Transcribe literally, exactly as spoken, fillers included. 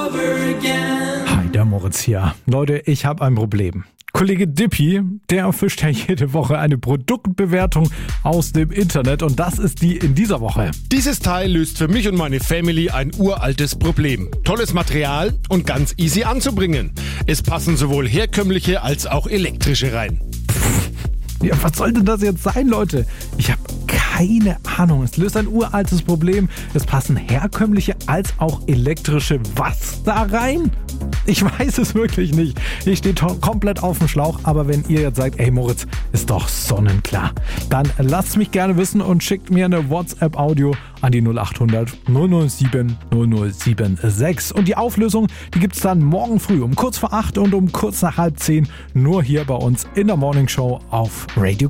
Hi, der Moritz hier. Leute, ich habe ein Problem. Kollege Dippy, der fischt ja jede Woche eine Produktbewertung aus dem Internet und das ist die in dieser Woche. Dieses Teil löst für mich und meine Family ein uraltes Problem. Tolles Material und ganz easy anzubringen. Es passen sowohl herkömmliche als auch elektrische rein. Ja, was soll denn das jetzt sein, Leute? Ich habe keine Ahnung. Es löst ein uraltes Problem. Es passen herkömmliche als auch elektrische was da rein? Ich weiß es wirklich nicht. Ich stehe to- komplett auf dem Schlauch, aber wenn ihr jetzt sagt, ey Moritz, ist doch sonnenklar, dann lasst mich gerne wissen und schickt mir eine WhatsApp-Audio an die null acht hundert null null sieben null null sieben sechs. Und die Auflösung, die gibt's dann morgen früh um kurz vor acht und um kurz nach halb zehn nur hier bei uns in der Morning Show auf Radio